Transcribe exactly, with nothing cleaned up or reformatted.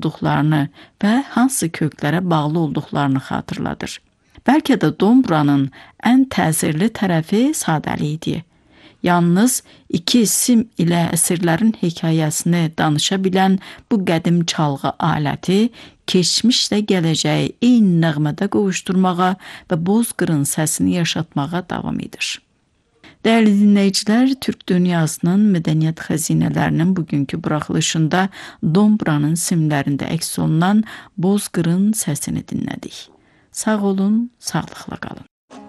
olduqlarını və hansı köklərə bağlı olduqlarını xatırladır. Bəlkə də Domburanın ən təsirli tərəfi sadəliyidir. Yalnız iki sim ilə əsrlərin hekayəsini danışa bilən bu qədim çalğı aləti keçmişlə gələcəyi eyni nəğmədə qovuşturmağa və Bozqırın səsini yaşatmağa davam edir. Dəyərli dinləyicilər, Türk dünyasının mədəniyyət xəzinələrinin bugünkü buraxılışında Domburanın simlərində əks olunan Bozqırın səsini dinlədik. Sağ olun, sağlıqla qalın.